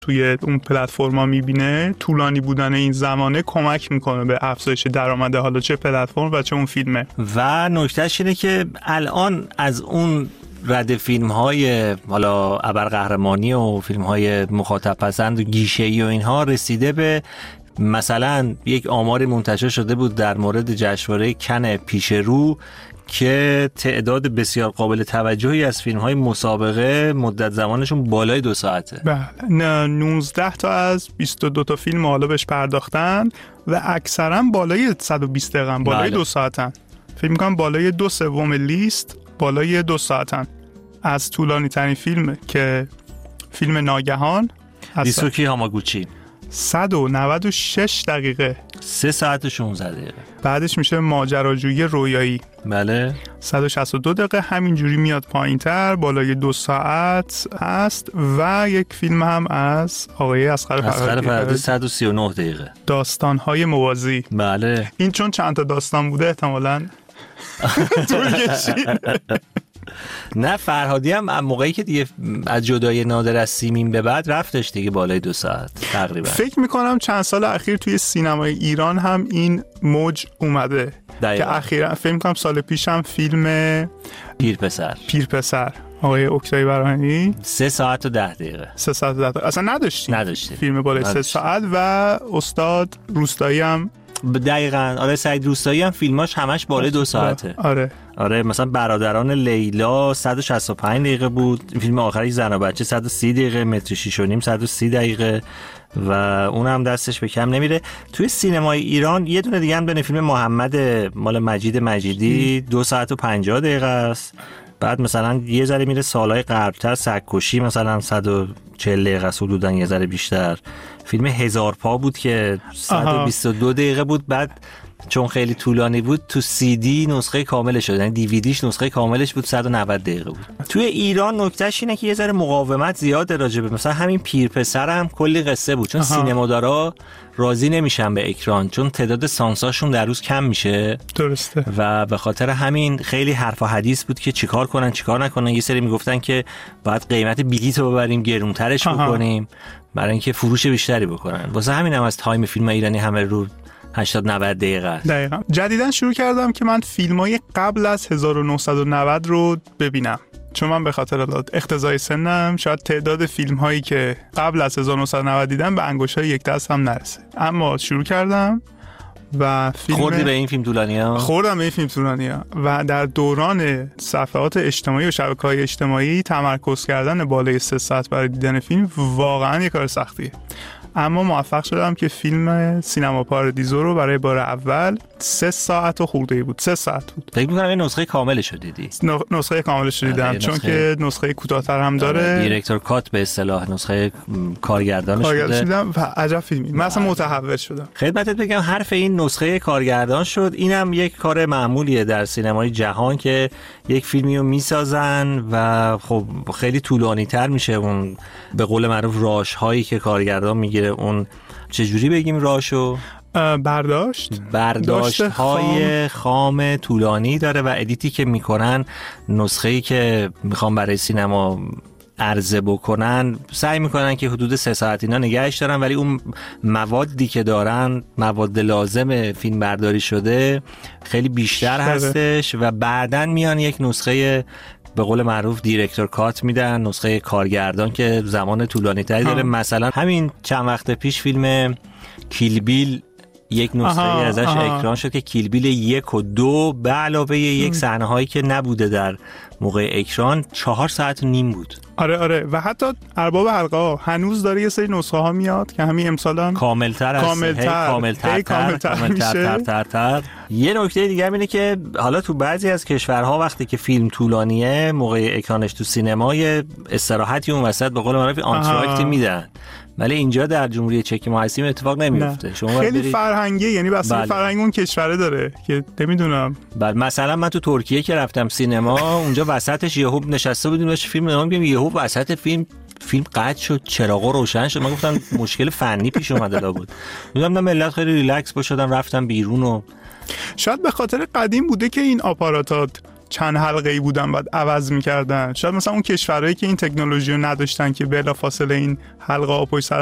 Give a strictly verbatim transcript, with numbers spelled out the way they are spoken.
توی اون پلتفرما میبینه، طولانی بودن این زمانه کمک میکنه به افزایش درآمد حالا چه پلتفرم و چه اون فیلمه. و نکتهش اینه که الان از اون رد فیلم های حالا ابرقهرمانی و فیلم های مخاطب پسند و گیشه‌ای و اینها رسیده به مثلا یک آمار منتشر شده بود در مورد جشنواره کن پیش رو که تعداد بسیار قابل توجهی از فیلم های مسابقه مدت زمانشون بالای دو ساعته. بله، نوزده تا از بیست و دو تا فیلم حالا بهش پرداختن و اکثرا بالای صد و بیست دقیقه، بالای بله. دو ساعتن. فکر می‌کنم بالای دو سوم لیست بالای دو ساعتن. از طولانی ترین فیلم که فیلم ناگهان دیسوکی هاماگوچی صد و نود و شش دقیقه، سه ساعت و شانزده دقیقه. بعدش میشه ماجراجویی رویایی، بله، صد و شصت و دو دقیقه. همینجوری میاد پایینتر، بالای دو ساعت هست. و یک فیلم هم از آقای اصغر فرهادی صد و سی و نه دقیقه، داستان‌های موازی. بله، این چون چند تا داستان بوده احتمالاً طول کشید. نه فرهادی هم موقعی که دیگه از جدای نادر از سیمین به بعد رفتش دیگه بالای دو ساعت تقریبا. فکر میکنم چند سال اخیر توی سینمای ایران هم این موج اومده دقیقا. که اخیرا فکر میکنم سال پیش هم فیلم پیرپسر پیرپسر آقای اکتای براهنی سه ساعت و ده دقیقه سه ساعت و ده دقیقه اصلا نداشتیم نداشتیم فیلم بالای سه ساعت. و استاد روستایی هم دقیقاً، آره سعید روستایی هم فیلماش همش بالای دو ساعته. آره آره مثلا برادران لیلا صد و شصت و پنج دقیقه بود، فیلم آخری زن و بچه صد و سی دقیقه، متر شیش و نیم صد و سی دقیقه و اون هم دستش به کم نمیره. توی سینمای ایران یه دونه دیگه هم دونه فیلم محمد مال مجید مجیدی دو ساعت و پنجاه دقیقه است. بعد مثلا یه ذره میره سالهای قبل‌تر، سگ‌کشی مثلا صد و چهل دقیقه است حدوداً، یه ذره بیشتر. فیلم هزار پا بود که صد و بیست و دو دقیقه بود، بعد چون خیلی طولانی بود تو سی دی نسخه کاملش شد، یعنی دیویدیش نسخه کاملش بود صد و نود دقیقه بود. توی ایران نکتهش اینه که یه ذره مقاومت زیاده راجبه مثلا همین پیرپسر هم کلی قصه بود، چون سینمادارا راضی نمیشن به اکران چون تعداد سانساشون در روز کم میشه. درسته. و به خاطر همین خیلی حرف و حدیث بود که چیکار کنن چیکار نکنن. یه سری میگفتن که باید قیمت بلیط رو ببریم گرونترش بکنیم برای اینکه فروش بیشتری بکنن. واسه همین هم از تایم فیلم ایرانی همه رو هشتاد نود دقیقه است. دقیقاً. جدیداً شروع کردم که من فیلمای قبل از هزار و نهصد و نود رو ببینم، چون من به خاطر اقتضای سنم شاید تعداد فیلم هایی که قبل از هزار و نهصد و نود دیدم به انگشتای یک دست هم نرسه. اما شروع کردم و فیلم خوردی به این فیلم طولانی‌ها؟ خوردم به این فیلم طولانی‌ها و در دوران صفحات اجتماعی و شبکه‌های اجتماعی تمرکز کردن بالای سه ساعت برای دیدن فیلم واقعاً یک کار سختیه. اما موفق شدم که فیلم سینما پاردیزو رو برای بار اول سه ساعت و خورده‌ای بود سه ساعت بود. فکر می‌کنم این نسخه کاملش رو دیدی. نسخه کاملش رو دیدم چون که نسخه کوتاه‌تر هم داره. دیرکتور کات به اصطلاح نسخه کارگردانش کارگردانش دیدم و عجب فیلمی. من اصلا متحول شدم. خدمتت بگم حرف این نسخه کارگردان شد. اینم یک کار معمولیه در سینمای جهان که یک فیلمی رو میسازن و خب خیلی طولانی‌تر میشه اون به قول معروف راش هایی که کارگردان میگیره. اون چجوری بگیم راشو؟ برداشت برداشت های خام. خام طولانی داره و ادیتی که میکنن نسخه‌ای که میخوام برای سینما عرضه بکنن سعی میکنن که حدود سه ساعت اینا نگهش دارن، ولی اون موادی که دارن مواد لازم فیلم برداری شده خیلی بیشتر شده. هستش و بعدن میان یک نسخه به قول معروف دیرکتور کات میدن، نسخه کارگردان که زمان طولانی تری داره. مثلا همین چند وقت پیش فیلم کیل بیل یک نسخه آها، ازش آها. اکران شد که کیل بیل یک و دو به علاوه یک صحنه هایی که نبوده در موقع اکران چهار ساعت و نیم بود. آره آره و حتی ارباب حلقه ها هنوز داره یه سری نسخه ها میاد که همین امسالان کاملتر است، کاملتر کاملتر کاملتر تر تر. یه نکته دیگه اینه که حالا تو بعضی از کشورها وقتی که فیلم طولانیه موقع اکرانش تو سینمای استراحتی اون وسط به قول معروف آنتراکتی میدن، ولی اینجا در جمهوری چک ما هستیم اتفاق نمیفته. شما خیلی برید... فرهنگی، یعنی بس بله. فرهنگ اون کشوره داره که نمیدونم. بله مثلا من تو ترکیه که رفتم سینما اونجا وسطش یهو نشسته بودیم داشت فیلم نگاه می‌کردیم، یهو وسط فیلم فیلم قطع شد، چراغا روشن شد. من گفتم مشکل فنی پیش اومده دا بود. میگم نه ملت خیلی ریلکس باشدن رفتم بیرون و شاید به خاطر قدیم بوده که این آپاراتات چند حلقه‌ای بودن بعد عوض می‌کردن. شاید مثلا اون کشورهایی که این تکنولوژی رو نداشتن که بلافاصله این حلقه‌ها پشت سر